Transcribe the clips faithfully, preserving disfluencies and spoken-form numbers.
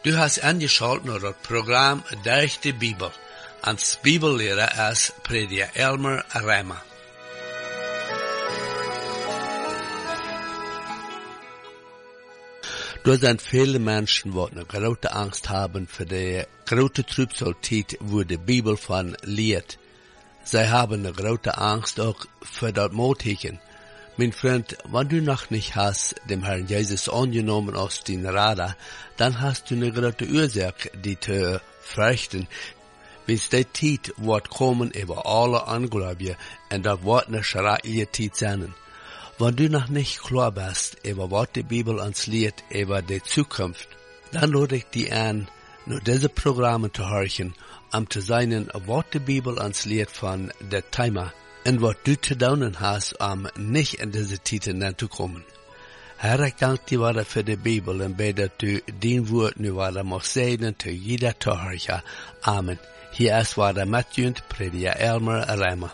Du hast angeschaut naar het programma Durch de Bibel. Als Bibellehrer is prediker Elmer Reimer. Er zijn viele Menschen, die eine große Angst haben für die große Trübsalzeit, wo die Bibel von leert. Sie haben eine große Angst auch für das Motigen. Mein Freund, wenn du noch nicht hast dem Herrn Jesus angenommen aus den Radar, dann hast du eine große Ursache, die zu fürchten. Wenn die Zeit wird kommen über alle Ungläubigen und das wird eine schreckliche Zeit sein. Wenn du noch nicht klar bist über was die Bibel uns lehrt über die Zukunft, dann lade ich dich an, nur diese Programme zu hören, um zu sehen, was die Bibel uns lehrt von der Thema und was du zu tun hast, um nicht in diese Zeiten zu kommen. Herr, ich danke dir weiter für die Bibel und bete, dass du dein Wort nu weiter machst segnen zu jeder Zuhörer. Amen. Hier ist weiter Matthew und Prediger Elmer Reimer.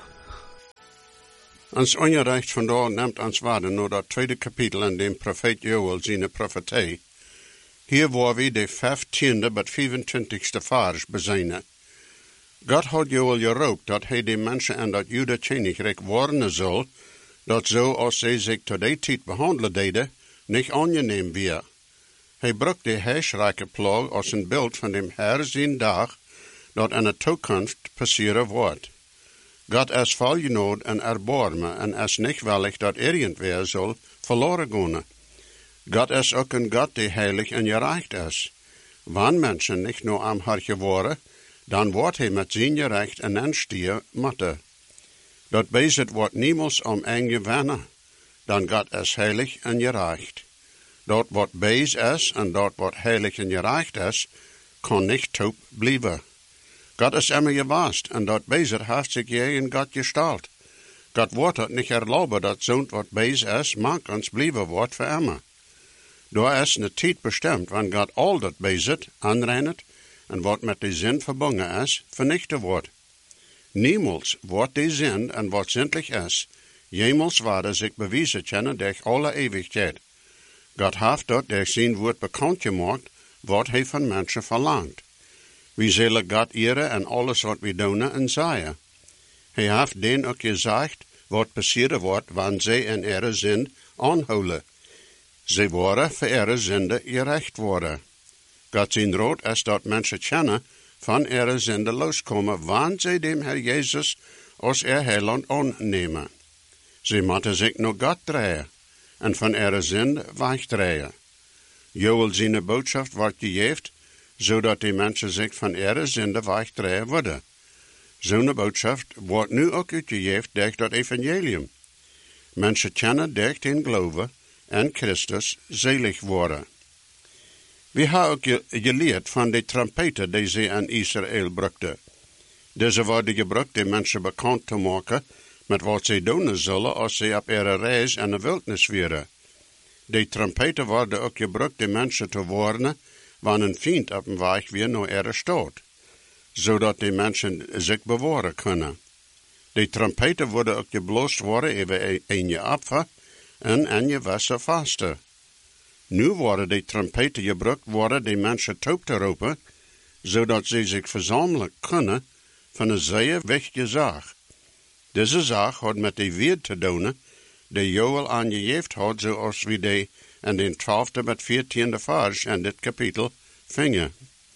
Ons ongerecht vandaag neemt ons waarde naar dat tweede kapitel in de profeet Joel zijn profetie. Hier waar we de vijftiende tot vijfentwintigste vers bezijnen. God had Joel geroopt dat hij de mensen in dat Juda koninkrijk warnen zal, dat zo als zij zich tot die tijd behandelen deden, niet aangeneem weer. Hij brak de heersrijke plaag als een beeld van dem Herr zijn dag, dat in de toekomst passeren wordt. God is vol genade en erbarmen en is niet willig dat irgendwer zal verloren gaan. God is ook een God die heilig en gerecht is. Wanneer mensen niet nur am hartje worden, dan wordt hij met zijn gerecht en aanstier matte. Dat bezit wordt niemals om een gewinnen, dan God is heilig en gerecht. Dat wat beis is en dat wat heilig en gerecht is, kan niet taub blijven. God is immer gewaast en dat bezit heeft zich je in God gestalt. God wordt het niet erlauben dat zo'n wat beis is, mag ons blijven wordt voor immer. Daar is een tijd bestemd, wanneer God al dat bezit aanreinet en wat met de zin verbonden is, vernichten wordt. Niemals wordt die zin en wat zindelijk is, jemals waarde zich bewijzen kunnen durch alle eeuwigheid. God heeft dat durch zijn woord bekend gemaakt, wat hij van mensen verlangt. We zullen God eren en alles wat we doen en zeggen. Hij heeft den ook gezegd wat passeren wordt wanneer zij in ihre zin aanhouden. Zij worden voor ihre zinde gerecht worden. God zijn rood is dat mensen kennen van ihre zinde loskomen wanneer zij dem Herr Jezus als ihr Heiland aannemen. Zij moeten zich naar God draaien en van ihre zinde wegdraaien. Joel zijn boodschap wordt gegeven, zodat die mensen zich van ihre zinde wegdraaien worden. Zo'n boodschap wordt nu ook uitgegeven door dat evangelium. Mensen kennen door den geloven en Christus zelig worden. We hebben ook geleerd van de trompeten die ze aan Israël brukten. Deze worden gebruikt de mensen bekend te maken met wat ze doen zullen als ze op ihre reis in de wildnis waren. De trompeten worden ook gebruikt de mensen te warnen wanneer een vriend op een weg weer naar ihre stad, zodat de mensen zich bewaren kunnen. De trompeten worden ook geblost worden over een je apfer en een je wasser vasten. Nu worden de trompeten gebruikt worden de mensen taub te roepen, zodat ze zich verzamelen kunnen van een zeer wichtige zaak. Deze zaak had met de weer te doen, die Joel aangegeven had, zoals we die in de twaalfde met veertiende vers in dit kapitel vingen.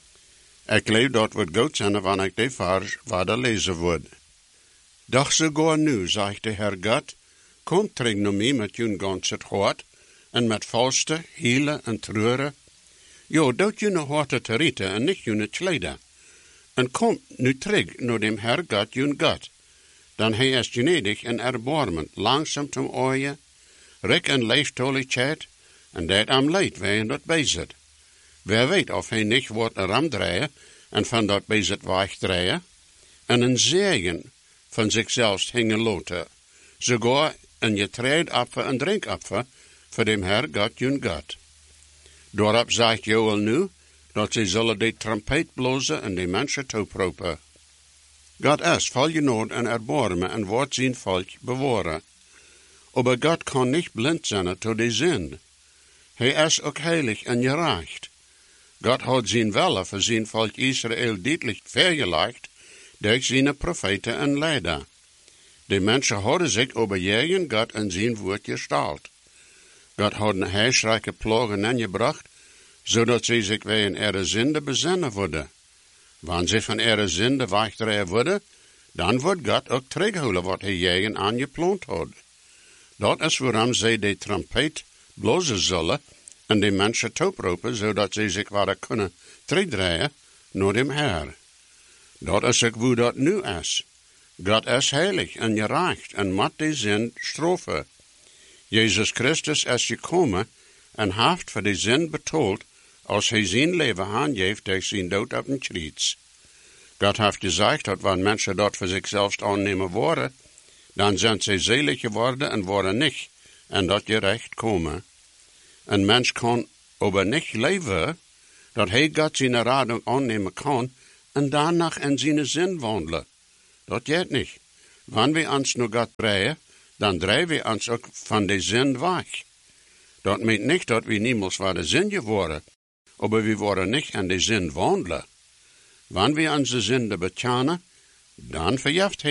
Ik geloof dat wordt goed zijn wanneer ik die vers verder lezen word. Doch sogar nu, zegt de Herr God, kom terug naar mij met jullie ganse hart, en met vasten, hielen en treuren. Jo, doet jullie harte te rieten en niet jullie kleden. En kom nu terug naar dem Herr God, jullie God. Dan hij is gnedig en erbarmend, langzaam te oeien, rijk en leeftoligheid, en dat am leid waarin dat bezit. Wer weet of hij niet wordt een ram draaien en van dat bezit wegdraaien, en een zegen van zichzelf hingen loten, sogar een getreidapfer en drinkapfer voor dem Herr God jun God. Daarop zegt Joel nu, dat ze zullen de trompet blozen en de mensen toeproepen. God is vol genade en erbarmen en wordt zijn volk bewaren. Aber God kan niet blind zijn tot de zin. Hij is ook heilig en gerecht. Gott hat zijn Wille voor zijn volk Israël duidelijk vergelegd durch zijn profeten en leider. Die mensen hadden zich over jeden Gott en zijn woord gesteld. Gott had een heilsrijke plagen aangebracht, zodat ze zich wegen ihre Sünde bezinnen worden. Wanneer ze van ihre Sünde wegdraaien worden, dan wordt God ook terughouden wat hij jeden aangeplant had. Dat is waarom zij de trompet blozen zullen en de mensen toeproepen, zodat ze zich weer kunnen terugdraaien naar dem Heer. Dat is ook hoe dat nu is. God is heilig en gerecht en moet die zin straffen. Jezus Christus is gekomen en heeft voor die zin betaald als hij zijn leven aangeeft door zijn dood op een kruis. God heeft gezegd dat wanneer mensen dat voor zichzelf aannemen worden, dan zijn ze zelig geworden en worden niet, en dat gerecht komen. Een mens kan over niet leven, dat hij God zijn rading aannemen kan en daarna in zijn zin wandelen. Dat gaat niet. Wanneer we ons naar God draaien, dan draaien we ons ook van de zin weg. Dat meent niet dat we niemals van de zin geworden, maar we worden niet in de zin wandelen. Wanneer we onze zinden bekennen, dan verjeft hij